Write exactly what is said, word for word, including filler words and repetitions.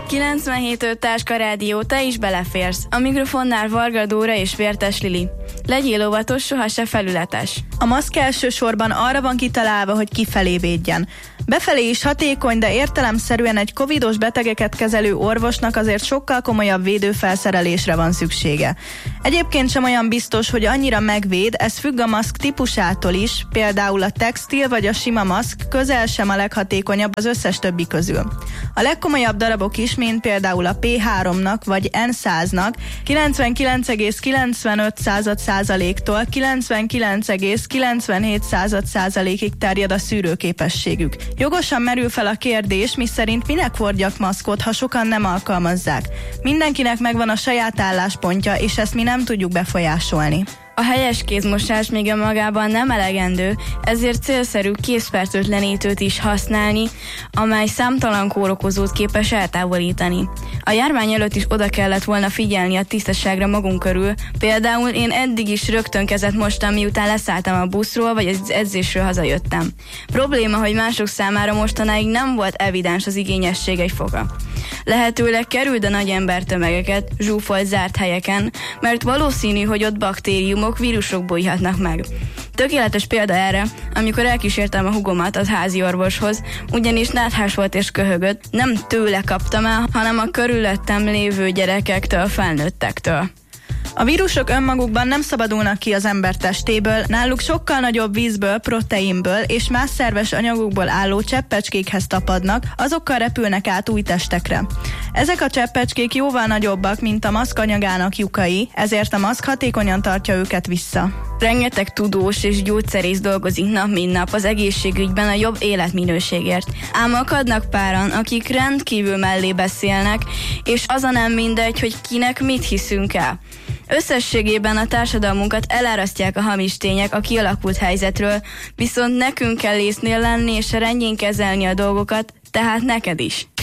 kilencvenhét öt Táska Rádió, te is beleférsz. A mikrofonnál Varga Dóra és Vértes Lili. Legyél óvatos, soha se felületes. A maszk elsősorban arra van kitalálva, hogy kifelé védjen. Befelé is hatékony, de értelemszerűen egy covidos betegeket kezelő orvosnak azért sokkal komolyabb védőfelszerelésre van szüksége. Egyébként sem olyan biztos, hogy annyira megvéd, ez függ a maszk típusától is, például a textil vagy a sima maszk közel sem a leghatékonyabb az összes többi közül. A legkomolyabb darabok is, mint például a pé háromnak vagy en száznak kilencvenkilenc egész kilencvenöt százaléktól kilencvenkilenc egész kilencvenhét százalékig terjed a szűrőképességük. Jogosan merül fel a kérdés, miszerint minek hordjak maszkot, ha sokan nem alkalmazzák. Mindenkinek megvan a saját álláspontja, és ezt mi nem tudjuk befolyásolni. A helyes kézmosás még önmagában nem elegendő, ezért célszerű kézfertőtlenítőt is használni, amely számtalan kórokozót képes eltávolítani. A járvány előtt is oda kellett volna figyelni a tisztaságra magunk körül, például én eddig is rögtön kezet mostam, miután leszálltam a buszról vagy az edzésről hazajöttem. Probléma, hogy mások számára mostanáig nem volt evidens az igényesség egy foka. Lehetőleg kerüld a nagy embertömegeket, zsúfolt zárt helyeken, mert valószínű, hogy ott baktériumok, vírusok bújhatnak meg. Tökéletes példa erre, amikor elkísértem a húgomat az házi orvoshoz, ugyanis náthás volt és köhögött, nem tőle kaptam el, hanem a körülöttem lévő gyerekektől, felnőttektől. A vírusok önmagukban nem szabadulnak ki az ember testéből, náluk sokkal nagyobb vízből, proteinből és más szerves anyagokból álló cseppecskékhez tapadnak, azokkal repülnek át új testekre. Ezek a cseppecskék jóval nagyobbak, mint a maszk anyagának lyukai, ezért a maszk hatékonyan tartja őket vissza. Rengeteg tudós és gyógyszerész dolgozik nap mint nap az egészségügyben a jobb életminőségért. Ám akadnak páran, akik rendkívül mellé beszélnek, és az a nem mindegy, hogy kinek mit hiszünk el. Összességében a társadalmunkat elárasztják a hamis tények a kialakult helyzetről, viszont nekünk kell észnél lenni és rendjén kezelni a dolgokat, tehát neked is.